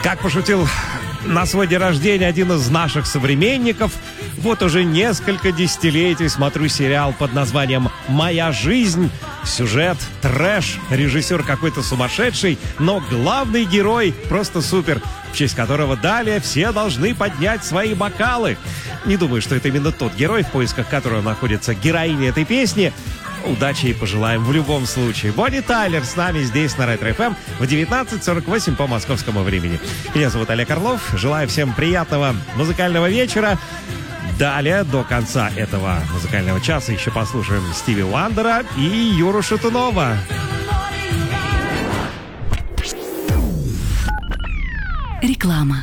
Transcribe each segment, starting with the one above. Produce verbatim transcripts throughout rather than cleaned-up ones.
Как пошутил на свой день рождения один из наших современников, вот уже несколько десятилетий смотрю сериал под названием «Моя жизнь». Сюжет, трэш, режиссер какой-то сумасшедший, но главный герой просто супер, в честь которого далее все должны поднять свои бокалы. Не думаю, что это именно тот герой, в поисках которого находится героиня этой песни. Удачи ей пожелаем в любом случае. Бонни Тайлер с нами здесь на Ретро эф эм в девятнадцать сорок восемь по московскому времени. Меня зовут Олег Орлов. Желаю всем приятного музыкального вечера. Далее, до конца этого музыкального часа, еще послушаем Стиви Уандера и Юру Шатунова. Реклама.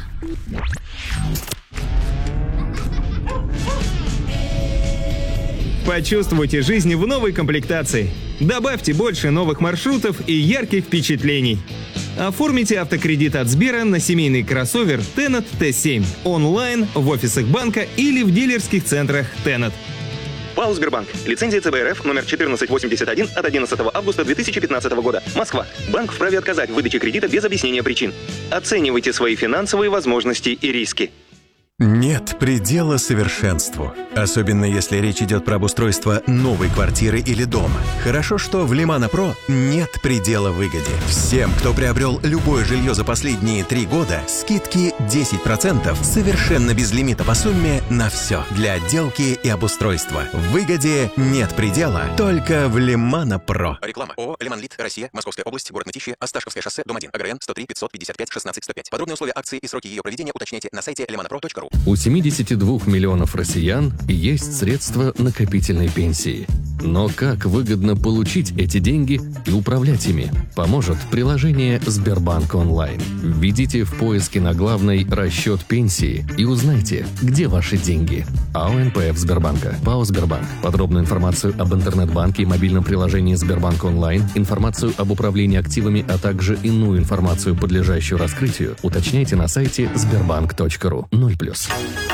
Почувствуйте жизнь в новой комплектации. Добавьте больше новых маршрутов и ярких впечатлений. Оформите автокредит от Сбера на семейный кроссовер Tenet Т семь онлайн, в офисах банка или в дилерских центрах Tenet. ПАО «Сбербанк». Лицензия Ц Б Р Ф номер четырнадцать восемьдесят один от одиннадцатого августа две тысячи пятнадцатого года. Москва. Банк вправе отказать в выдаче кредита без объяснения причин. Оценивайте свои финансовые возможности и риски. Нет предела совершенству. Особенно если речь идет про обустройство новой квартиры или дома. Хорошо, что в Лимана Про нет предела выгоде. Всем, кто приобрел любое жилье за последние три года, скидки десять процентов совершенно без лимита по сумме на все для отделки и обустройства. В выгоде нет предела только в Лимана Про. Реклама. ООО «Лиманлит. Россия. Московская область. Город Мытищи. Осташковское шоссе. Дом один. АГРН сто три пятьсот пятьдесят пять шестнадцать сто пять. Подробные условия акции и сроки ее проведения уточняйте на сайте лиманапро точка ру. У семидесяти двух миллионов россиян есть средства накопительной пенсии. Но как выгодно получить эти деньги и управлять ими, поможет приложение Сбербанк онлайн. Введите в поиске на главной «Расчет пенсии» и узнайте, где ваши деньги. АО эн пэ эф Сбербанка. ПАО Сбербанк. Подробную информацию об интернет-банке и мобильном приложении Сбербанк онлайн, информацию об управлении активами, а также иную информацию, подлежащую раскрытию, уточняйте на сайте сбербанк точка ру. ноль плюс.